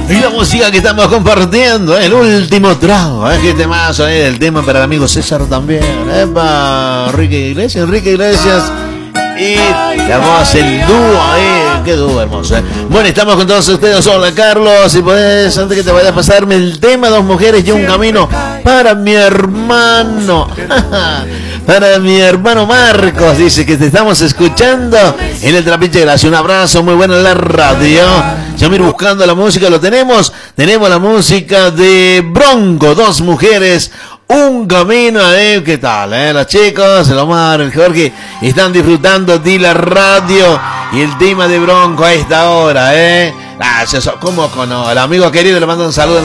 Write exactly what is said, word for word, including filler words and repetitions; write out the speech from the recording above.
Y la música que estamos compartiendo, el último trago, ¿eh? Qué temazo, ¿eh? El tema para el amigo César también. Epa, Enrique Iglesias, Enrique Iglesias. Y la voz, el dúo, ¿eh? Qué dúo hermoso, ¿eh? Bueno, estamos con todos ustedes. Hola, Carlos. Y pues, antes que te vayas a pasarme el tema, dos mujeres y un camino para mi hermano. Para mi hermano Marcos, dice que te estamos escuchando en el Trapiche Gracia. Un abrazo muy bueno en la radio. Ya me ir buscando la música, lo tenemos. Tenemos la música de Bronco, dos mujeres, un camino, ¿eh? ¿Qué tal, eh? Los chicos, el Omar, el Jorge, están disfrutando de la radio y el tema de Bronco a esta hora, ¿eh? Gracias, ¿cómo con el amigo querido le mando un saludo.